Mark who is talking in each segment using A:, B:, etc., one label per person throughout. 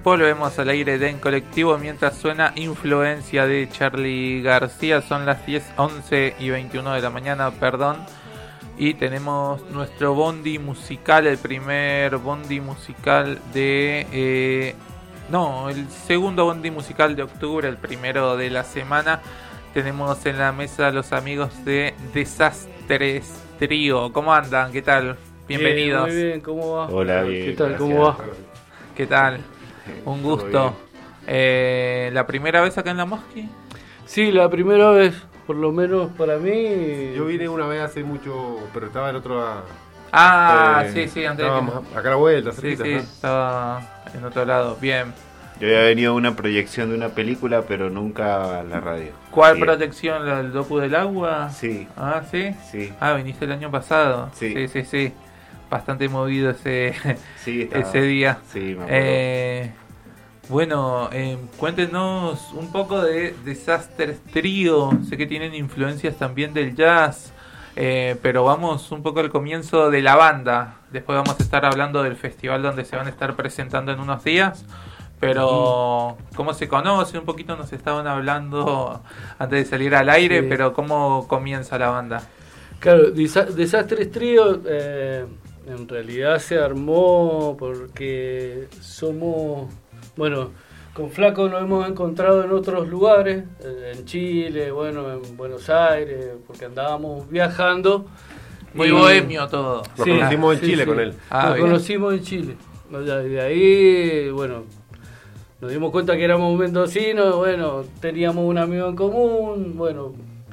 A: Volvemos al aire de En Colectivo mientras suena Influencia de Charly García. Son las 11:21 de la mañana, perdón. Y tenemos nuestro bondi musical, el primer bondi musical de... el segundo bondi musical de octubre, el primero de la semana. Tenemos en la mesa a los amigos de Desastres Trío. ¿Cómo andan? ¿Qué tal? Bienvenidos.
B: Muy bien, ¿cómo va?
C: Hola, bien.
B: ¿Qué tal?
C: Gracias.
B: ¿Cómo va?
A: ¿Qué tal? Un gusto. ¿La primera vez acá en La Mosqui?
B: Sí, la primera vez, por lo menos para mí.
D: Yo vine una vez hace mucho, pero estaba en otro...
A: Sí, antes.
D: Estábamos acá a la vuelta,
A: Sí,
D: cerquita,
A: sí,
D: ¿no?
A: estaba en otro lado. Bien.
C: Yo había venido a una proyección de una película, pero nunca a la radio.
A: ¿Cuál
C: Sí.
A: proyección? ¿El docu del agua?
C: Sí,
A: Ah, ¿sí?
C: sí.
A: Ah, viniste el año pasado.
C: Sí.
A: Sí. Bastante movido ese
C: estaba-
A: ese día.
C: Sí, me acuerdo.
A: Bueno, cuéntenos un poco de Desastres Trío. Sé que tienen influencias también del jazz, pero vamos un poco al comienzo de la banda. Después vamos a estar hablando del festival donde se van a estar presentando en unos días. Pero, ¿cómo se conoce? Un poquito nos estaban hablando antes de salir al aire,
B: Sí.
A: pero ¿cómo comienza la banda?
B: Claro, Desastres Trío en realidad se armó porque somos. Bueno, con Flaco nos hemos encontrado en otros lugares, en Chile, bueno, en Buenos Aires, porque andábamos viajando.
A: Muy
B: Y-
A: bohemio todo.
D: Nos
B: Sí,
D: conocimos en
B: sí,
D: Chile
B: sí.
D: con él.
A: Ah,
B: Nos
A: bien.
B: conocimos en Chile. De ahí, bueno, nos dimos cuenta que éramos mendocinos, bueno, teníamos un amigo en común, bueno.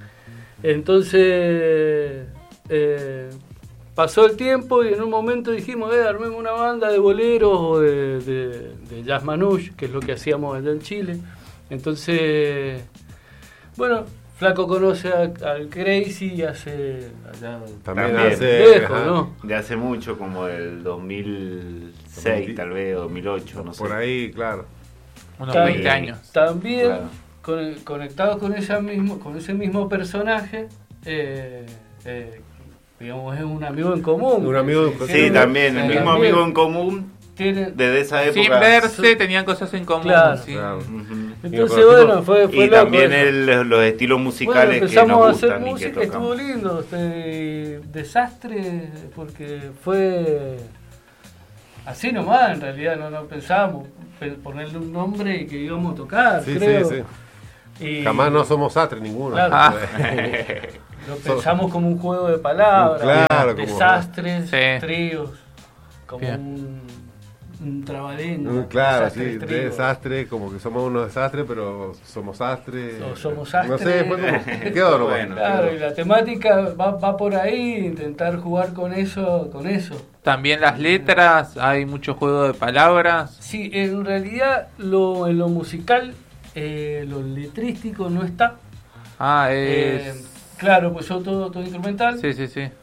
B: Entonces, pasó el tiempo y en un momento dijimos, armemos una banda de boleros o de jazz manouche, que es lo que hacíamos allá en Chile. Entonces, bueno, Flaco conoce al Crazy hace... allá,
D: También
C: También.
D: hace...
B: lejos,
D: ajá,
B: ¿no?
C: De hace mucho, como el 2006 tal vez, 2008, no sé.
D: Por ahí, claro.
A: Unos
B: Tam-
A: 20 años.
B: También
C: Claro.
B: conectados con ese mismo personaje, digamos, es un amigo en común.
D: Un amigo en-
C: Sí, también, el mismo
B: también
C: amigo en común
B: tiene-
C: desde esa época.
A: Sin verse, tenían cosas en común.
B: Claro.
A: Sí.
D: Claro.
C: Ujú.
B: Entonces,
D: Y nos
B: bueno, fue
C: Y
B: loco
C: también
B: eso.
C: los estilos
B: Bueno,
C: musicales que
B: empezamos
C: nos
B: a hacer
C: gustan y que
B: música, estuvo
C: tocamos.
B: lindo. Desastre, porque fue así nomás, en realidad, no pensábamos ponerle un nombre y que íbamos a tocar,
D: Sí,
B: creo.
D: sí.
B: Y
D: Jamás no somos sastres ninguno.
B: Claro.
A: Ah.
B: lo pensamos como un juego de palabras,
D: Claro, como-
B: desastres,
A: Sí.
B: tríos, como
A: Bien.
B: un trabalengua.
D: Claro,
B: desastres,
D: sí,
B: tríos.
D: desastre, como que somos unos desastres, pero somos sastres.
B: O somos
D: No sé,
B: sastres.
D: fue como... Quedó nomás.
C: Bueno.
B: Claro, y la temática va por ahí, intentar jugar con eso.
A: También las letras, hay mucho juego de palabras.
B: Sí, en realidad en lo musical, lo letrístico no está. Claro, pues yo todo instrumental.
A: Sí.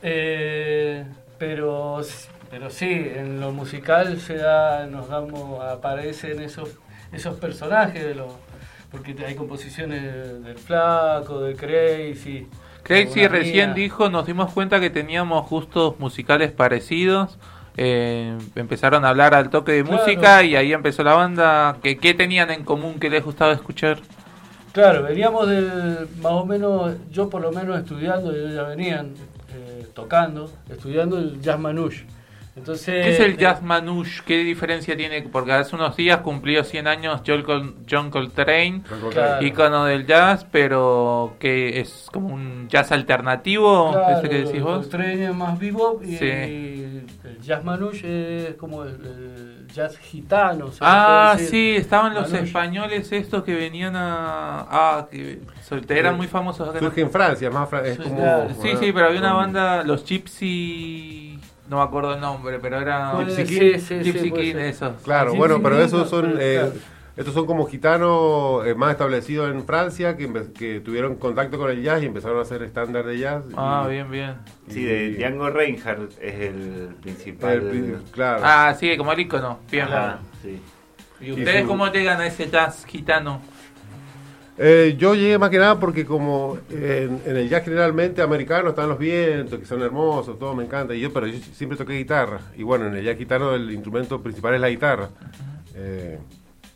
B: Pero sí, en lo musical aparecen esos personajes porque hay composiciones del Flaco, del Crazy.
A: Crazy
B: una
A: recién
B: mía.
A: dijo, nos dimos cuenta que teníamos gustos musicales parecidos. Empezaron a hablar al toque de
B: Claro.
A: música y ahí empezó la banda. ¿Qué tenían en común que les gustaba escuchar?
B: Claro, veníamos más o menos, yo por lo menos estudiando, ellos ya venían estudiando el jazz manouche. Entonces,
A: ¿Qué es el jazz manouche? ¿Qué diferencia tiene? Porque hace unos días cumplió 100 años John Coltrane,
B: Claro.
A: ícono del jazz, pero que es como un jazz alternativo,
B: claro,
A: ese que decís vos.
B: Coltrane es más bebop y
A: Sí.
B: el jazz manouche es como el jazz gitano. se
A: Ah,
B: puede decir.
A: sí, estaban los
B: Manouche.
A: españoles estos que venían que eran muy famosos acá en
D: Surge en Francia, es
B: Sí,
D: como...
B: claro.
A: Sí, pero había una banda, los Gypsy, no me acuerdo el nombre, pero era
B: Puede-
D: Gypsy
B: sí,
A: Gypsy
B: puede
A: King,
B: ser.
A: esos.
D: Claro,
B: Sí,
D: bueno,
B: sí,
D: pero
B: sí,
D: esos son...
B: claro.
D: Estos son como gitanos más establecidos en Francia que tuvieron contacto con el jazz y empezaron a hacer estándar de jazz.
A: Ah,
D: y-
A: bien.
C: Sí, de Django Reinhardt es el principal.
D: Claro.
A: Ah, sí, como el ícono, bien.
C: Ajá, sí.
A: ¿Y ustedes
D: su-
A: cómo llegan a ese jazz gitano?
D: Yo llegué más que nada porque como en el jazz generalmente americano están los vientos, que son hermosos, todo me encanta, pero yo siempre toqué guitarra. Y bueno, en el jazz gitano el instrumento principal es la guitarra.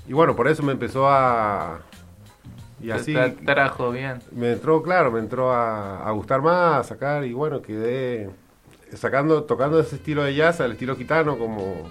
D: y bueno, por eso me empezó a... Y así
A: Te trajo bien.
D: me entró a gustar más, a sacar, y bueno, quedé tocando ese estilo de jazz, al estilo gitano, como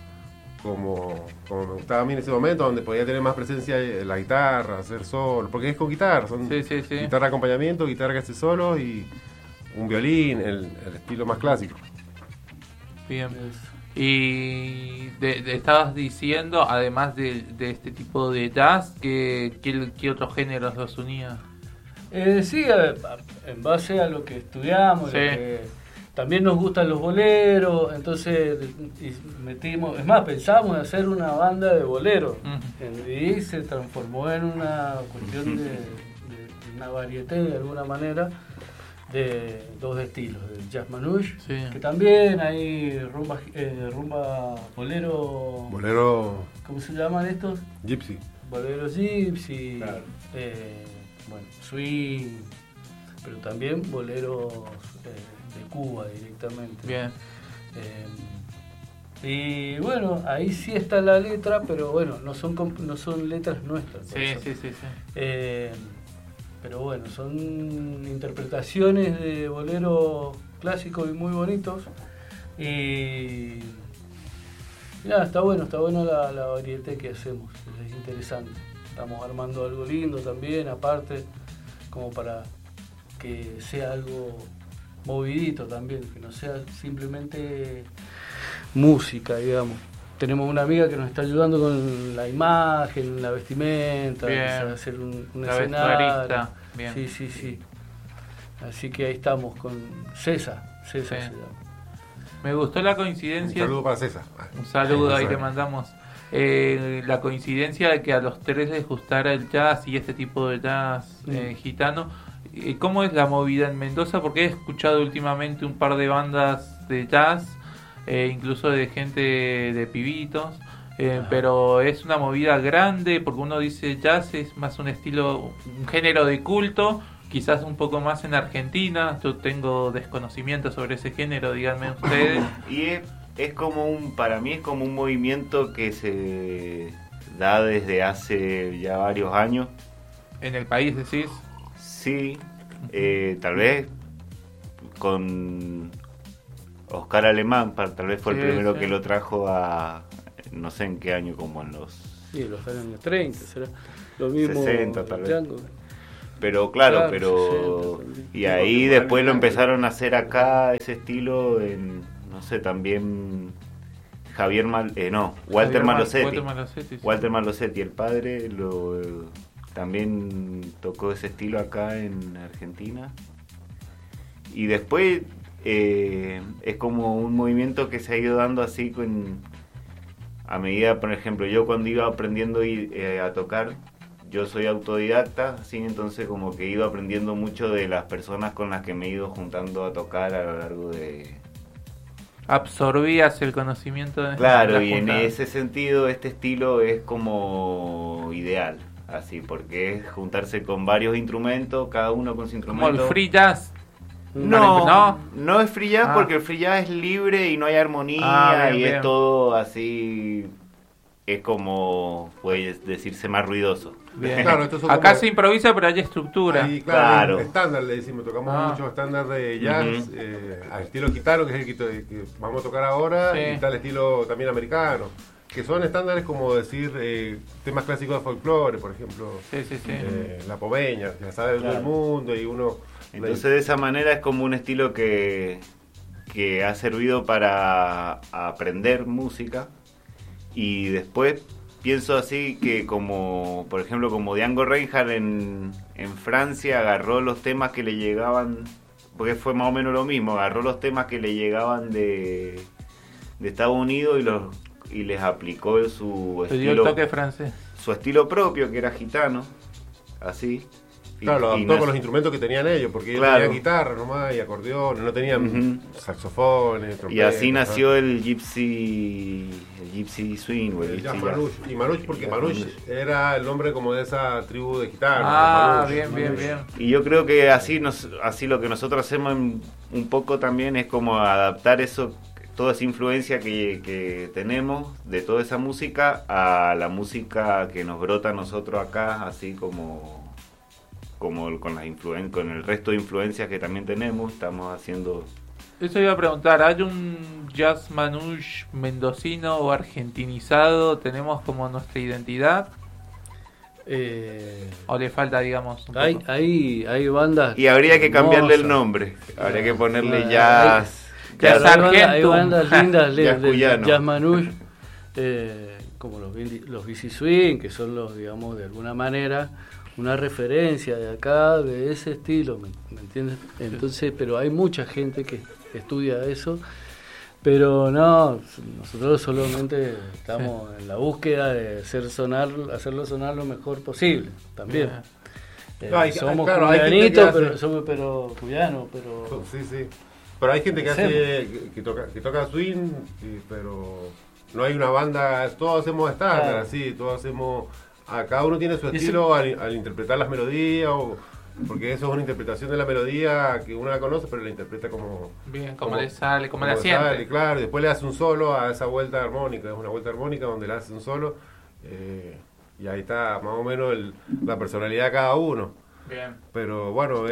D: me gustaba a mí en ese momento, donde podía tener más presencia la guitarra, hacer solo, porque es con guitarra, son
A: Sí.
D: guitarra de acompañamiento, guitarra que hace solo y un violín, el estilo más clásico.
A: Bien. Y estabas diciendo, además de este tipo de jazz, ¿qué otros géneros los unía?
B: Sí, en base a lo que estudiamos,
A: Sí.
B: también nos gustan los boleros, entonces metimos, es más, pensamos en hacer una banda de boleros, y se transformó en una cuestión de una variedad de alguna manera, de dos estilos, el jazz manouche,
A: Sí.
B: que también hay rumba, bolero, ¿cómo se llaman estos?
D: Gypsy.
B: Bolero gypsy,
C: Claro.
B: bueno, swing, pero también boleros de Cuba directamente.
A: Bien.
B: Y bueno, ahí sí está la letra, pero bueno, no son letras nuestras. por
A: Sí.
B: eso. Pero bueno, son interpretaciones de boleros clásicos y muy bonitos. Y nada, está bueno la variedad que hacemos, es interesante. Estamos armando algo lindo también, aparte, como para que sea algo movidito también, que no sea simplemente música, digamos. Tenemos una amiga que nos está ayudando con la imagen, la vestimenta,
A: Bien.
B: a hacer un
A: La
B: escenario.
A: vestuarista, bien.
B: Sí. Así que ahí estamos con César
A: Sí.
B: se llama.
A: Me gustó la
D: Un
A: coincidencia.
D: saludo para César.
A: Un saludo, ahí
D: César.
A: le mandamos. La coincidencia de que a los tres les gustara el jazz y este tipo de jazz gitano. ¿Cómo es la movida en Mendoza? Porque he escuchado últimamente un par de bandas de jazz, incluso de gente de pibitos, pero es una movida grande, porque uno dice jazz es más un estilo, un género de culto, quizás un poco más en Argentina. Yo tengo desconocimiento sobre ese género, díganme ustedes.
C: Y es como para mí es como un movimiento que se da desde hace ya varios años.
A: En el país decís.
C: Sí, tal vez con Oscar Alemán, tal vez fue el
A: Sí,
C: primero
A: sí.
C: que lo trajo a, no sé en qué año, como en los...
B: Sí, los años 30, será lo mismo.
C: 60 tal vez.
B: Django.
C: Pero claro,
B: 60
C: pero...
B: también.
C: Y ahí después lo empezaron a hacer acá, ese estilo, no sé, también Walter Malosetti. Walter Malosetti, el padre, también tocó ese estilo acá en Argentina. Y después es como un movimiento que se ha ido dando así a medida, por ejemplo, yo cuando iba aprendiendo a tocar, yo soy autodidacta, así, entonces como que he ido aprendiendo mucho de las personas con las que me he ido juntando a tocar a lo largo de...
A: Absorbías el conocimiento de
C: Claro,
A: la
C: y en
A: juntada.
C: ese sentido este estilo es como ideal, así, porque es juntarse con varios instrumentos, cada uno con su
A: Como
C: instrumento.
A: el free jazz.
C: No es free jazz
A: Ah.
C: porque el free jazz es libre y no hay armonía
A: Bien,
C: y
A: bien.
C: es todo así, es como, puede decirse, más ruidoso.
A: Bien.
D: Claro, estos son
A: Acá
D: como-
A: se improvisa, pero hay estructura.
D: Ahí,
C: Claro.
D: estándar le decimos, tocamos
A: Ah.
D: mucho estándar de jazz,
C: Ujú.
D: al estilo gitano, que es el que vamos a tocar ahora,
A: Sí.
D: y está el estilo también americano, que son estándares como decir temas clásicos de folclore, por ejemplo,
A: Sí.
D: la poveña, que la sabe todo
C: Claro.
D: el mundo, y uno...
C: Entonces de esa manera es como un estilo que ha servido para aprender música y después pienso así que como, por ejemplo, como Django Reinhardt en Francia agarró los temas que le llegaban, porque fue más o menos lo mismo, agarró los temas que le llegaban de Estados Unidos y les aplicó su
A: Te dio el toque francés.
C: estilo propio, que era gitano, así.
D: Claro, lo adaptó
C: nació-
D: con los instrumentos que tenían ellos, porque ellos
C: Claro.
D: tenían guitarra nomás y acordeones, no tenían saxofones,
C: Y
D: trompetas,
C: así
D: ¿no?
C: nació el gypsy swing, o el
D: El jazz
C: gypsy jazz.
D: Manouche. Y Manouche porque
C: El
D: Manouche
C: Manouche.
D: era el nombre como de esa tribu de gitanos.
A: Ah,
D: Manouche.
A: bien.
C: Y yo creo que así lo que nosotros hacemos un poco también es como adaptar eso toda esa influencia que tenemos de toda esa música a la música que nos brota a nosotros acá, así como con las con el resto de influencias que también tenemos, estamos haciendo.
A: Eso iba a preguntar, ¿hay un jazz manouche mendocino o argentinizado? ¿Tenemos como nuestra identidad? ¿O le falta, digamos, un poco?
B: Hay bandas.
C: Y habría que cambiarle el
B: hermosas.
C: nombre, habría que ponerle jazz.
A: Jazz
B: Claro, hay
A: Argentum.
B: bandas lindas
C: Jazz
B: de
C: cuyano.
B: jazz manouche, como los Bici Swing, que son los, digamos, de alguna manera una referencia de acá, de ese estilo, ¿me entiendes? Entonces, pero hay mucha gente que estudia eso, pero no, nosotros solamente estamos en la búsqueda de hacerlo sonar lo mejor posible, también. Somos
D: claro, hay gente
B: cuyanitos,
D: que hace-
B: pero cuyanos, pero...
D: Sí. Pero hay gente que
B: Hacemos.
D: hace que toca swing, pero no hay una banda, todos hacemos estándar,
B: Claro.
D: así, todos hacemos, cada uno tiene su estilo al interpretar las melodías, porque eso es una interpretación de la melodía que uno la conoce, pero la interpreta como
A: Bien, como le sale, como la
D: sale,
A: siente.
D: claro, y después le hace un solo a esa vuelta armónica, es una vuelta armónica donde le hace un solo, y ahí está más o menos la personalidad de cada uno.
A: Bien.
D: Pero bueno,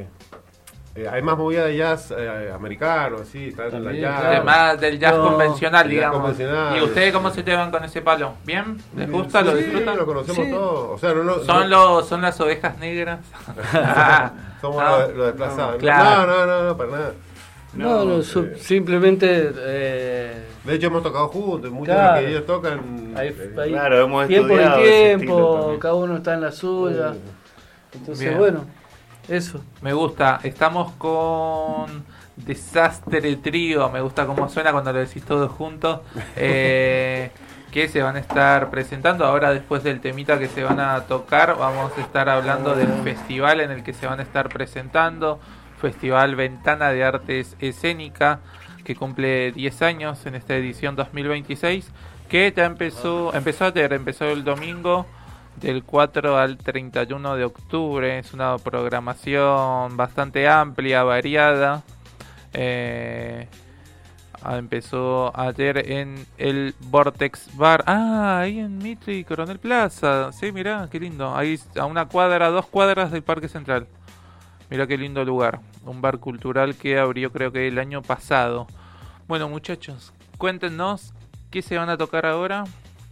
D: hay más movida de jazz americano, sí, está en la
B: También,
D: jazz.
B: claro.
A: Además del jazz
B: No,
A: convencional,
D: el jazz
A: digamos.
D: convencional.
A: ¿Y ustedes cómo se llevan con ese palo? ¿Bien? ¿Les gusta? ¿Lo
D: Sí,
A: disfrutan?
D: lo conocemos
B: Sí.
D: todos. O sea, no,
A: ¿Son las ovejas negras?
D: somos
A: No.
D: los desplazados.
A: Claro.
D: No, para nada.
B: No, simplemente...
D: De hecho, hemos tocado juntos, muchos
B: Claro.
D: de lo que ellos tocan.
B: hay
C: Claro, hemos
B: tiempo
C: estudiado
B: y
C: ese estilo
B: tiempo,
C: también.
B: cada uno está en la suya. Entonces,
A: Bien.
B: bueno, eso.
A: Me gusta. Estamos con Desastre Trío. Me gusta cómo suena cuando lo decís todos juntos. Que se van a estar presentando. Ahora, después del temita que se van a tocar, vamos a estar hablando del festival en el que se van a estar presentando. Festival Ventana de Artes Escénica, que cumple 10 años en esta edición 2026. Que ya empezó el domingo del 4 al 31 de octubre. Es una programación bastante amplia, variada. Empezó ayer en el Vortex Bar. Ahí en Mitre y Coronel Plaza. Sí, mirá, qué lindo. Ahí a 2 cuadras del Parque Central. Mirá qué lindo lugar. Un bar cultural que abrió creo que el año pasado. Bueno, muchachos, cuéntenos qué se van a tocar ahora.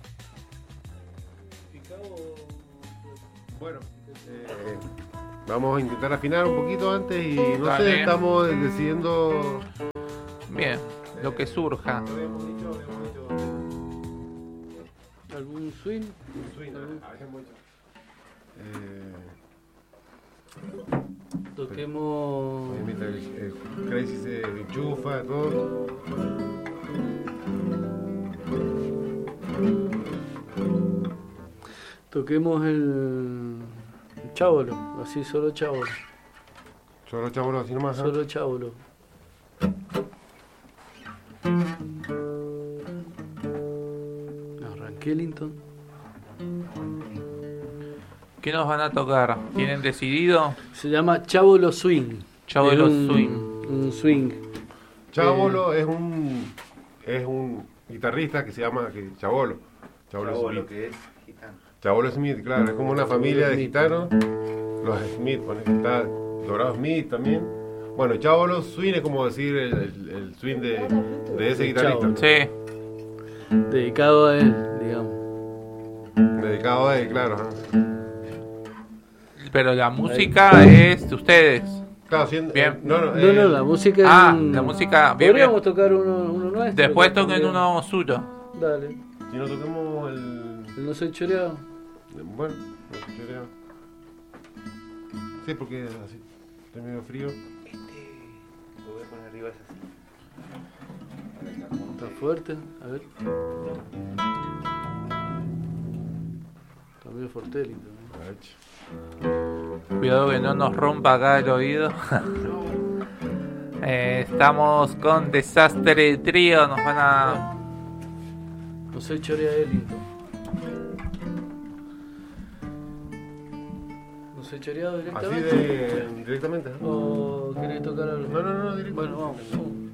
D: Bueno, vamos a intentar afinar un poquito antes y no
A: Dale.
D: sé, estamos decidiendo.
A: Bien, lo que surja.
D: Habíamos dicho,
B: ¿Algún swing? Toquemos...
D: mientras el Crazy se enchufa, todo.
B: Toquemos el chábolo, así solo chábolo.
D: Solo chavos así nomás. ¿eh?
B: Solo chábolo. Rankelington.
A: ¿Qué nos van a tocar? ¿Tienen decidido?
B: Se llama Chábolo Swing.
A: Chábolo
B: Es un-
A: Swing.
B: Un swing.
D: Chabolo es un guitarrista que se llama Chabolo. Chabolo Smith.
C: que es gitano.
D: Chabolo Smith, claro, es como una familia de gitanos. Los Smith, bueno, está Dorado Smith también. Bueno, Chabolo Swing es como decir el swing de ese guitarrista.
B: Chabolo.
A: Sí.
B: Dedicado a él, digamos.
D: Dedicado a él, claro. Ajá.
A: Pero la música es de ustedes.
D: Claro, siendo,
A: Bien.
B: No, la música es
A: La música. Bien,
B: Podríamos
A: bien.
B: tocar uno nuestro.
A: Después
B: que
A: toquen
B: también-
A: uno suyo.
B: Dale.
D: Si no toquemos
B: El No Soy Choreado.
D: Bueno, no sé, yo creo. Sí, porque es así. Está medio frío.
C: Lo voy a poner arriba es así.
B: Está fuerte. A ver. Está medio fortelito.
A: Cuidado que no nos rompa acá el oído. Estamos con Desastre Trío. Nos van a.
B: No Soy Choreado Ellington. No Soy Choreado
D: Así
B: directamente.
D: directamente. ¿no?
B: ¿O querés tocar algo?
D: No, directamente.
B: Bueno, vamos.